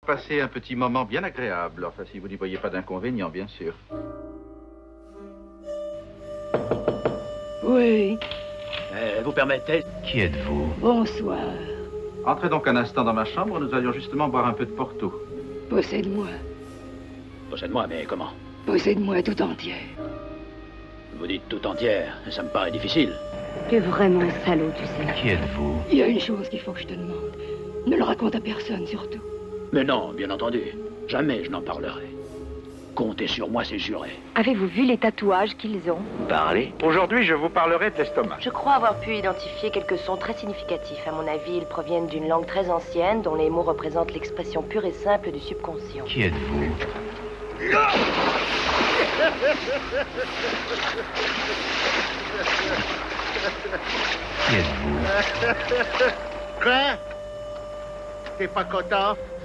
Passer un petit moment bien agréable, enfin si vous n'y voyez pas d'inconvénient, bien sûr. Oui. Vous permettez? Qui êtes-vous? Bonsoir. Entrez donc un instant dans ma chambre, nous allions justement boire un peu de Porto. Possède-moi. Possède-moi, mais comment? Possède-moi tout entière. Vous dites tout entière, ça me paraît difficile. Tu es vraiment un salaud, tu sais. Qui êtes-vous? Il y a une chose qu'il faut que je te demande. Ne le raconte à personne, surtout. Mais non, bien entendu. Jamais je n'en parlerai. Comptez sur moi, c'est juré. Avez-vous vu les tatouages qu'ils ont? Parlez. Aujourd'hui, je vous parlerai de l'estomac. Je crois avoir pu identifier quelques sons très significatifs. À mon avis, ils proviennent d'une langue très ancienne dont les mots représentent l'expression pure et simple du subconscient. Qui êtes-vous? Qui êtes-vous? Quoi? T'es pas content?